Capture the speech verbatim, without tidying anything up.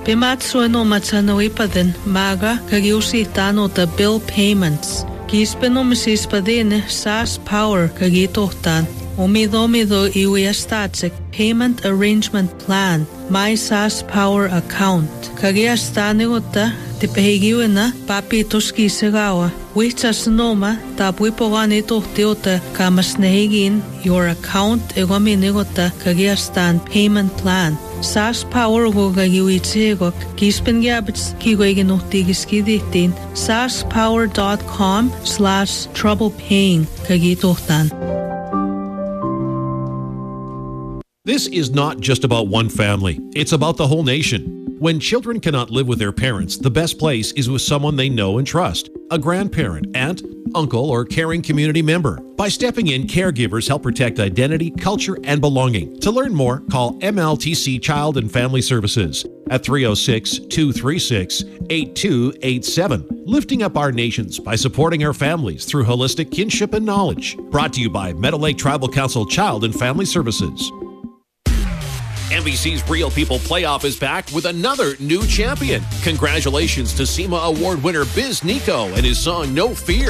Pimatsueno matsanoipadin maga kagiusitano the bill payments. Gispeno misispadine S A S Power kagitohtan. Umido mido iwiastatsik payment arrangement plan. My S A S Power account. Kagiastani gota tipehigiwina papi tuski sigawa. Wichasnoma tapwipogani tohtiota kamasnehigin your account egominigota kagiastan payment plan. S A S Power go gagiwitzegok gispengabits kigoiginuhtigiskiditin saspower.com slash trouble paying kagitohtan. This is not just about one family. It's about the whole nation. When children cannot live with their parents, the best place is with someone they know and trust. A grandparent, aunt, uncle, or caring community member. By stepping in, caregivers help protect identity, culture, and belonging. To learn more, call M L T C Child and Family Services at three oh six, two three six, eight two eight seven. Lifting up our nations by supporting our families through holistic kinship and knowledge. Brought to you by Meadow Lake Tribal Council Child and Family Services. N B C's Real People Playoff is back with another new champion. Congratulations to SEMA Award winner Biz Nico and his song No Fear.